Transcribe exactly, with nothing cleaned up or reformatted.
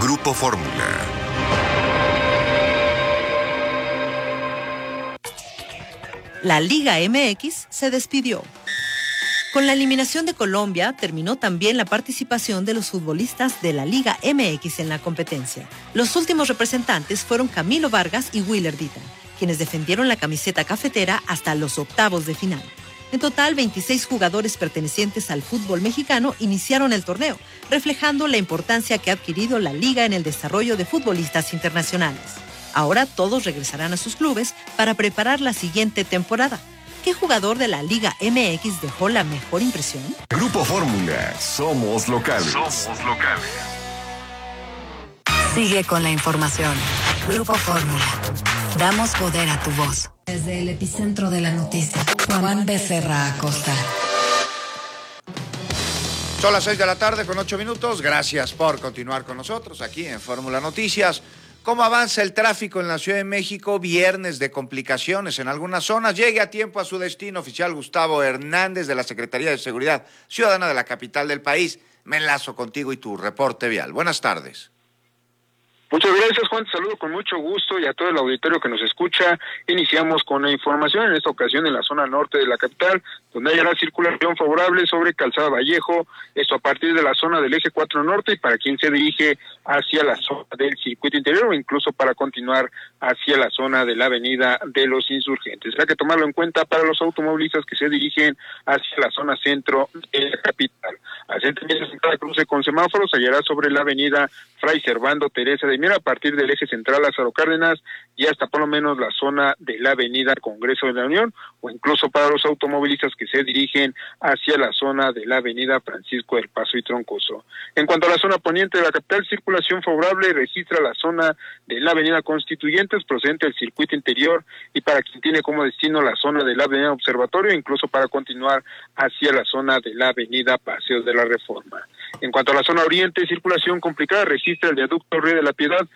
Grupo Fórmula. La Liga M X se despidió. Con la eliminación de Colombia, terminó también la participación de los futbolistas de la Liga M X en la competencia. Los últimos representantes fueron Camilo Vargas y Willer Dita, quienes defendieron la camiseta cafetera hasta los octavos de final. En total, veintiséis jugadores pertenecientes al fútbol mexicano iniciaron el torneo, reflejando la importancia que ha adquirido la liga en el desarrollo de futbolistas internacionales. Ahora todos regresarán a sus clubes para preparar la siguiente temporada. ¿Qué jugador de la Liga M X dejó la mejor impresión? Grupo Fórmula, somos locales. Somos locales. Sigue con la información. Grupo Fórmula. Damos poder a tu voz. Desde el epicentro de la noticia, Juan Becerra Acosta. Son las seis de la tarde con ocho minutos. Gracias por continuar con nosotros aquí en Fórmula Noticias. ¿Cómo avanza el tráfico en la Ciudad de México? Viernes de complicaciones en algunas zonas. Llegue a tiempo a su destino. Oficial Gustavo Hernández de la Secretaría de Seguridad Ciudadana de la capital del país. Me enlazo contigo y tu reporte vial. Buenas tardes. Muchas gracias, Juan. Te saludo con mucho gusto y a todo el auditorio que nos escucha. Iniciamos con la información, en esta ocasión en la zona norte de la capital, donde hay una circulación favorable sobre Calzada Vallejo, esto a partir de la zona del eje cuatro norte y para quien se dirige hacia la zona del circuito interior o incluso para continuar hacia la zona de la avenida de los Insurgentes. Hay que tomarlo en cuenta para los automovilistas que se dirigen hacia la zona centro de la capital. Al centro de la cruce con semáforos hallará sobre la avenida Fray Servando Teresa de Mier a partir del eje central Lázaro Cárdenas y hasta por lo menos la zona de la avenida Congreso de la Unión o incluso para los automovilistas que se dirigen hacia la zona de la avenida Francisco del Paso y Troncoso. En cuanto a la zona poniente de la capital, circulación favorable registra la zona de la avenida Constituyentes procedente del circuito interior y para quien tiene como destino la zona de la avenida Observatorio, incluso para continuar hacia la zona de la avenida Paseo de la Reforma. En cuanto a la zona oriente, circulación complicada registra el viaducto Río de la Piedad